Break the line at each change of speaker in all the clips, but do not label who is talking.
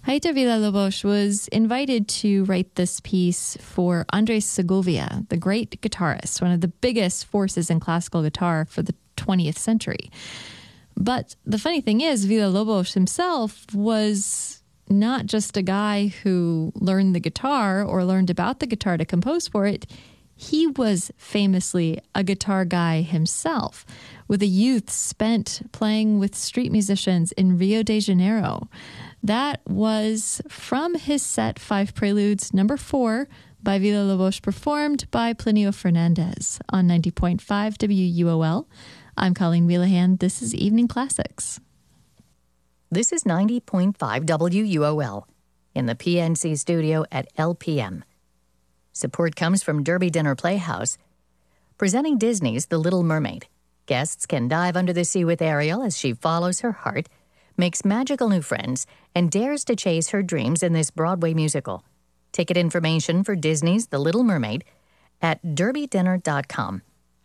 Heitor Villa-Lobos was invited to write this piece for Andres Segovia, the great guitarist, one of the biggest forces in classical guitar for the 20th century. But the funny thing is, Villa-Lobos himself was not just a guy who learned the guitar or learned about the guitar to compose for it. He was famously a guitar guy himself, with a youth spent playing with street musicians in Rio de Janeiro. That was from his set Five Preludes, number 4, by Villa-Lobos, performed by Plinio Fernandez on 90.5 WUOL. I'm Colleen Wheelahan. This is Evening Classics.
This is 90.5 WUOL in the PNC studio at LPM. Support comes from Derby Dinner Playhouse, presenting Disney's The Little Mermaid. Guests can dive under the sea with Ariel as she follows her heart, makes magical new friends, and dares to chase her dreams in this Broadway musical. Ticket information for Disney's The Little Mermaid at derbydinner.com.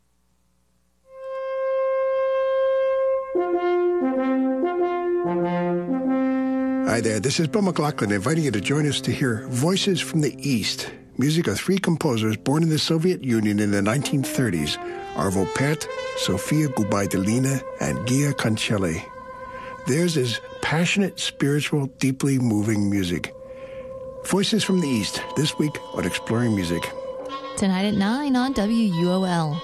Hi there, this is Bill McLaughlin inviting you to join us to hear Voices from the East, music of 3 composers born in the Soviet Union in the 1930s, Arvo Pärt, Sofia Gubaidulina, and Gia Cancelli. Theirs is passionate, spiritual, deeply moving music. Voices from the East, this week on Exploring Music.
Tonight at 9 on WUOL.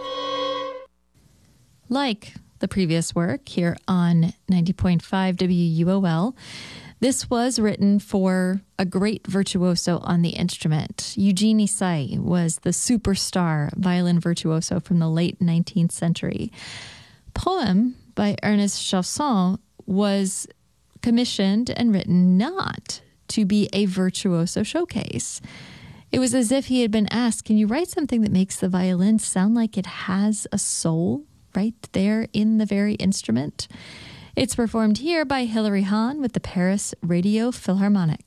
Like the previous work here on 90.5 WUOL, this was written for a great virtuoso on the instrument. Eugene Issai was the superstar violin virtuoso from the late 19th century. Poem by Ernest Chausson was commissioned and written not to be a virtuoso showcase. It was as if he had been asked, can you write something that makes the violin sound like it has a soul right there in the very instrument? It's performed here by Hilary Hahn with the Paris Radio Philharmonic.